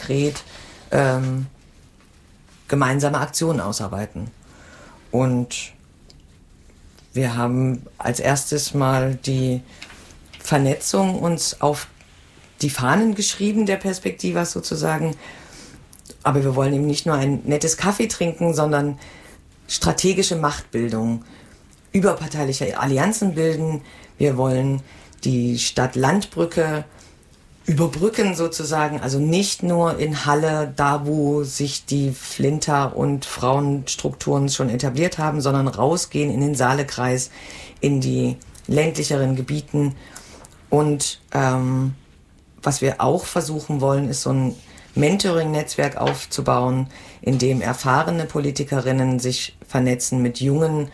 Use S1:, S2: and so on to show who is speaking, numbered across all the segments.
S1: konkret gemeinsame Aktionen ausarbeiten. Und wir haben als erstes mal die Vernetzung uns auf die Fahnen geschrieben, der Perspektiva sozusagen. Aber wir wollen eben nicht nur ein nettes Kaffee trinken, sondern strategische Machtbildung, überparteiliche Allianzen bilden. Wir wollen die Stadt-Land-Brücke überbrücken sozusagen, also nicht nur in Halle, da wo sich die Flinter- und Frauenstrukturen schon etabliert haben, sondern rausgehen in den Saalekreis, in die ländlicheren Gebieten. Und was wir auch versuchen wollen, ist so ein Mentoring-Netzwerk aufzubauen, in dem erfahrene Politikerinnen sich vernetzen mit jungen,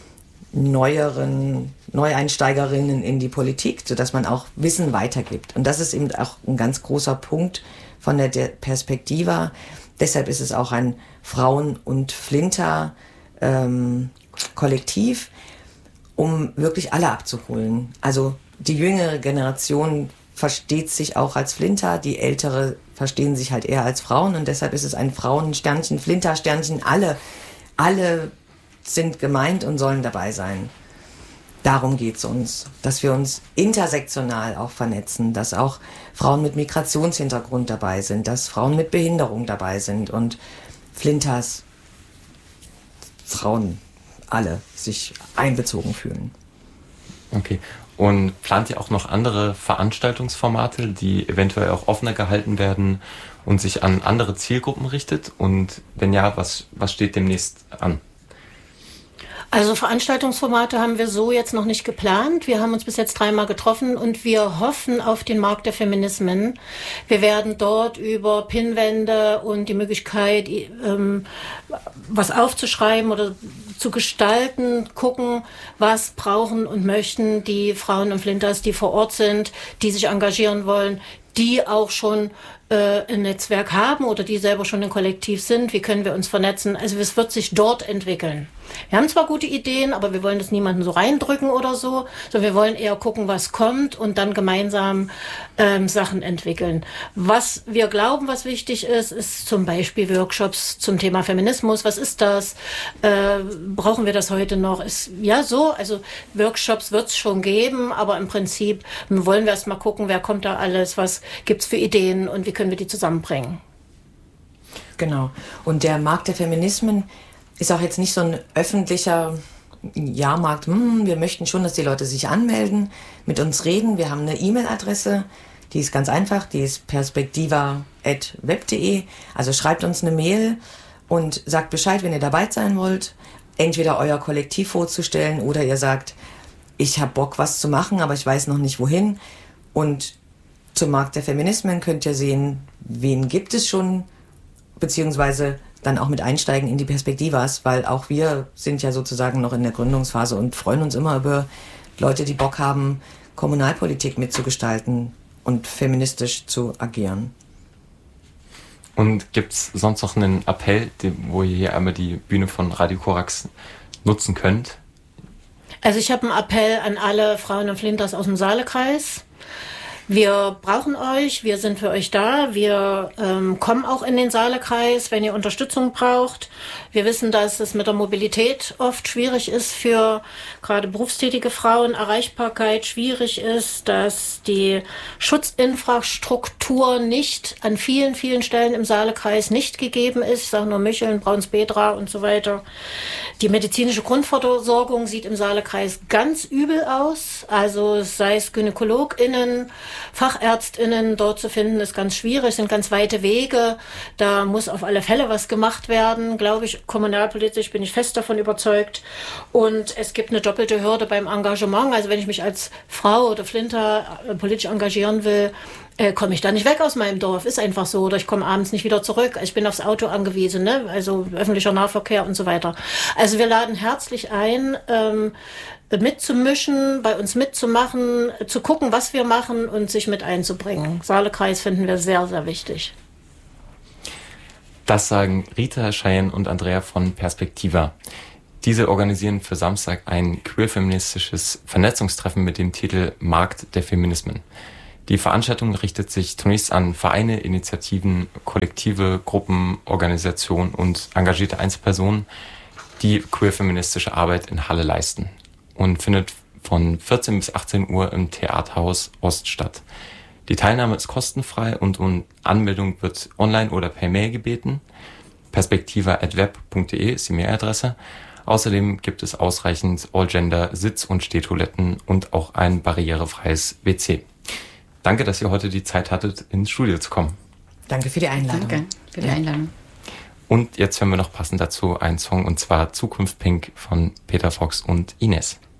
S1: Neueinsteigerinnen in die Politik, sodass man auch Wissen weitergibt. Und das ist eben auch ein ganz großer Punkt von der Perspektiva. Deshalb ist es auch ein Frauen- und Flinter-Kollektiv, um wirklich alle abzuholen. Also die jüngere Generation versteht sich auch als Flinter, die ältere verstehen sich halt eher als Frauen und deshalb ist es ein Frauensternchen, Flintersternchen, alle sind gemeint und sollen dabei sein. Darum geht's uns, dass wir uns intersektional auch vernetzen, dass auch Frauen mit Migrationshintergrund dabei sind, dass Frauen mit Behinderung dabei sind und Flinters, Frauen, alle sich einbezogen fühlen.
S2: Okay. Und plant ihr auch noch andere Veranstaltungsformate, die eventuell auch offener gehalten werden und sich an andere Zielgruppen richtet? Und wenn ja, was steht demnächst an?
S3: Also Veranstaltungsformate haben wir so jetzt noch nicht geplant. Wir haben uns bis jetzt 3-mal getroffen und wir hoffen auf den Markt der Feminismen. Wir werden dort über Pinnwände und die Möglichkeit, was aufzuschreiben oder zu gestalten, gucken, was brauchen und möchten die Frauen und Flinters, die vor Ort sind, die sich engagieren wollen, die auch schon ein Netzwerk haben oder die selber schon ein Kollektiv sind. Wie können wir uns vernetzen? Also es wird sich dort entwickeln. Wir haben zwar gute Ideen, aber wir wollen das niemanden so reindrücken oder so, sondern wir wollen eher gucken, was kommt und dann gemeinsam Sachen entwickeln. Was wir glauben, was wichtig ist, ist zum Beispiel Workshops zum Thema Feminismus. Was ist das? Brauchen wir das heute noch? Also Workshops wird es schon geben, aber im Prinzip wollen wir erst mal gucken, wer kommt da alles, was gibt's für Ideen und wie können wir die zusammenbringen.
S1: Genau. Und der Markt der Feminismen ist auch jetzt nicht so ein öffentlicher Jahrmarkt. Wir möchten schon, dass die Leute sich anmelden, mit uns reden. Wir haben eine E-Mail-Adresse, die ist ganz einfach, die ist perspektiva@web.de. Also schreibt uns eine Mail und sagt Bescheid, wenn ihr dabei sein wollt. Entweder euer Kollektiv vorzustellen oder ihr sagt, ich habe Bock, was zu machen, aber ich weiß noch nicht wohin. Und zum Markt der Feminismen könnt ihr sehen, wen gibt es schon, beziehungsweise dann auch mit einsteigen in die Perspektivas, weil auch wir sind ja sozusagen noch in der Gründungsphase und freuen uns immer über Leute, die Bock haben, Kommunalpolitik mitzugestalten und feministisch zu agieren.
S2: Und gibt es sonst noch einen Appell, wo ihr hier einmal die Bühne von Radio Korax nutzen könnt?
S3: Also ich habe einen Appell an alle Frauen und Flinters aus dem Saalekreis. Wir brauchen euch, wir sind für euch da, wir kommen auch in den Saalekreis, wenn ihr Unterstützung braucht. Wir wissen, dass es mit der Mobilität oft schwierig ist für gerade berufstätige Frauen, Erreichbarkeit schwierig ist, dass die Schutzinfrastruktur nicht an vielen, vielen Stellen im Saalekreis nicht gegeben ist. Ich sage nur Micheln, Braunsbedra und so weiter. Die medizinische Grundversorgung sieht im Saalekreis ganz übel aus, also sei es GynäkologInnen, FachärztInnen dort zu finden, ist ganz schwierig, sind ganz weite Wege. Da muss auf alle Fälle was gemacht werden, glaube ich. Kommunalpolitisch bin ich fest davon überzeugt. Und es gibt eine doppelte Hürde beim Engagement. Also wenn ich mich als Frau oder Flinter politisch engagieren will, komme ich da nicht weg aus meinem Dorf. Ist einfach so. Oder ich komme abends nicht wieder zurück. Ich bin aufs Auto angewiesen, ne? Also öffentlicher Nahverkehr und so weiter. Also wir laden herzlich ein, mitzumischen, bei uns mitzumachen, zu gucken, was wir machen und sich mit einzubringen. Saalekreis finden wir sehr, sehr wichtig.
S2: Das sagen Rita Cheyenne und Andrea von Perspektiva. Diese organisieren für Samstag ein queer-feministisches Vernetzungstreffen mit dem Titel Markt der Feminismen. Die Veranstaltung richtet sich zunächst an Vereine, Initiativen, Kollektive, Gruppen, Organisationen und engagierte Einzelpersonen, die queer-feministische Arbeit in Halle leisten, und findet von 14 bis 18 Uhr im Theaterhaus Ost statt. Die Teilnahme ist kostenfrei und um Anmeldung wird online oder per Mail gebeten. perspektiva@web.de ist die Mailadresse. Außerdem gibt es ausreichend All-Gender-Sitz- und Stehtoiletten und auch ein barrierefreies WC. Danke, dass ihr heute die Zeit hattet, ins Studio zu kommen.
S1: Danke für die Einladung.
S4: Danke für die Einladung.
S2: Und jetzt hören wir noch passend dazu einen Song, und zwar Zukunft Pink von Peter Fox und Ines.